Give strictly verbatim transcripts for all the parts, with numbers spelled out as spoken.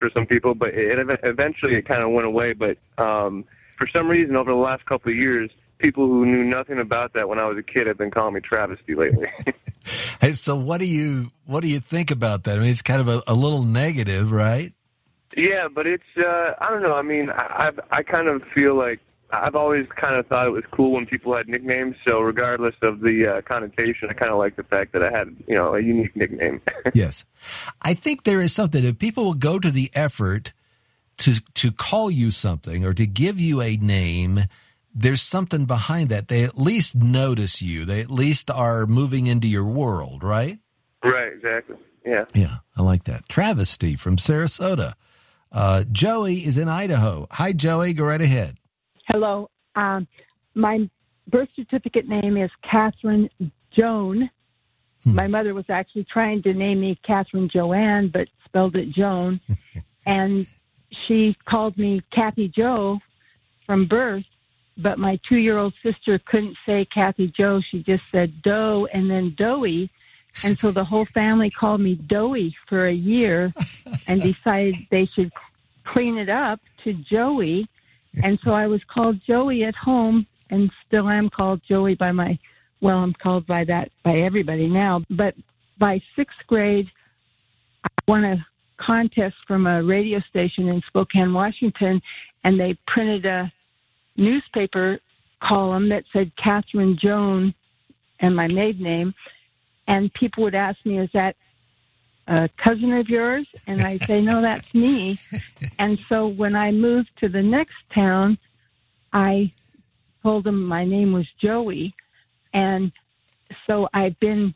for some people, but it, it eventually it kind of went away. But um, for some reason, over the last couple of years, people who knew nothing about that when I was a kid have been calling me Travesty lately. Hey, so what do you what do you think about that? I mean, it's kind of a, a little negative, right? Yeah, but it's uh, I don't know. I mean, I I've, I kind of feel like I've always kind of thought it was cool when people had nicknames. So regardless of the uh, connotation, I kind of like the fact that I had, you know, a unique nickname. Yes, I think there is something. If people will go to the effort to to call you something or to give you a name, there's something behind that. They at least notice you. They at least are moving into your world, right? Right, exactly. Yeah. Yeah, I like that. Travesty from Sarasota. Uh, Joey is in Idaho. Hi, Joey. Go right ahead. Hello. Um, my birth certificate name is Catherine Joan. Hmm. My mother was actually trying to name me Catherine Joanne, but spelled it Joan. And she called me Kathy Jo from birth. But my two-year-old sister couldn't say Kathy Jo. She just said Doe and then Doey. And so the whole family called me Doey for a year and decided they should clean it up to Joey. And so I was called Joey at home and still am called Joey by my, well, I'm called by that by everybody now. But by sixth grade, I won a contest from a radio station in Spokane, Washington, and they printed a newspaper column that said Catherine Joan and my maiden name, and people would ask me, is that a cousin of yours? And I'd say, no, that's me. And so when I moved to the next town, I told them my name was Joey, and so I've been,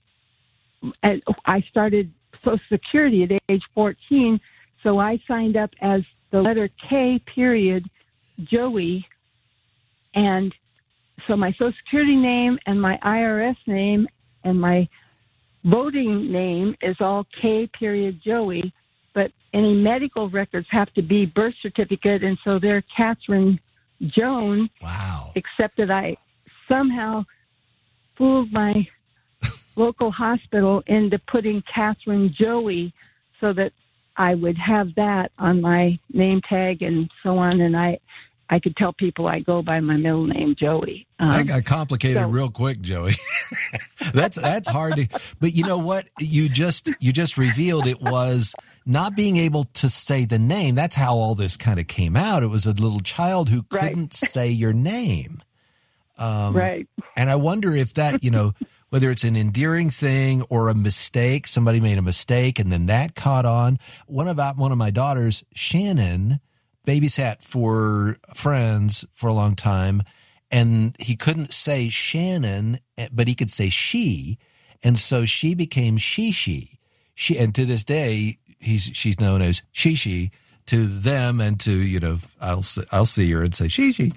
I started Social Security at age fourteen, so I signed up as the letter K period Joey. And so my Social Security name and my I R S name and my voting name is all K period Joey, but any medical records have to be birth certificate, and so they're Catherine Joan. Wow. Except that I somehow fooled my local hospital into putting Catherine Joey so that I would have that on my name tag and so on, and I I could tell people I go by my middle name, Joey. Um, that got complicated so, real quick, Joey. that's that's hard to. But you know what? You just you just revealed it was not being able to say the name. That's how all this kind of came out. It was a little child who couldn't right. say your name. Um, right. And I wonder if that, you know, whether it's an endearing thing or a mistake. Somebody made a mistake, and then that caught on. One about one of my daughters, Shannon, babysat for friends for a long time, and he couldn't say Shannon, but he could say she, and so she became She-She. She, and to this day, he's she's known as She-She to them, and to, you know, I'll I'll see her and say She-She.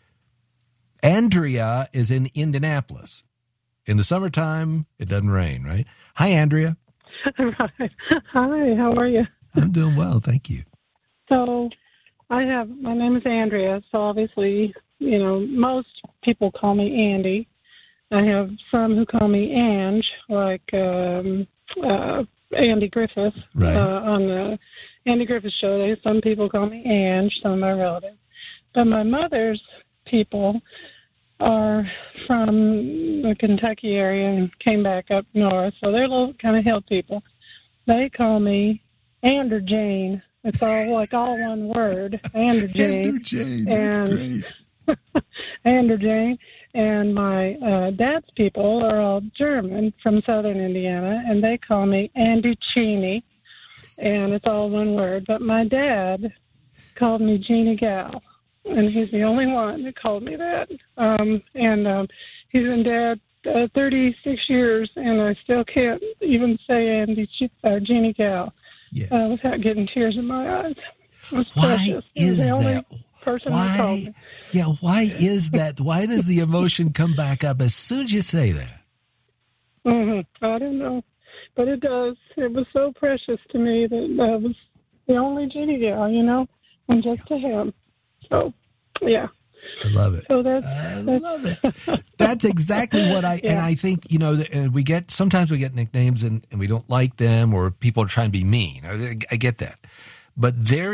Andrea is in Indianapolis. In the summertime, it doesn't rain, right? Hi, Andrea. Hi, how are you? I'm doing well, thank you. So, I have, my name is Andrea, so obviously, you know, most people call me Andy. I have some who call me Ange, like um, uh, Andy Griffith. Right. Uh, on the Andy Griffith show, they, some people call me Ange, some of my relatives. But my mother's people are from the Kentucky area and came back up north, so they're little kind of hill people. They call me Andrew Jane. It's all like all one word, Andrew Jane. Andrew Jane, that's and, great. Andrew Jane. And my uh, dad's people are all German from southern Indiana, and they call me Andy Cheney, and it's all one word. But my dad called me Jeannie Gal, and he's the only one that called me that. Um, and um, he's been dead uh, thirty-six years, and I still can't even say Andy uh, Jeannie Gal. Yes. Uh, without getting tears in my eyes. Why is the only that? Person why? Yeah, why is that? Why does the emotion come back up as soon as you say that? Mm-hmm. I don't know, but it does. It was so precious to me that I was the only Jeannie Gal, you know, and just to him. So, yeah. I love it. So that's, I that's, love it. That's exactly what I, yeah. and I think, you know, we get, sometimes we get nicknames and, and we don't like them, or people are trying to be mean. I, I get that. but there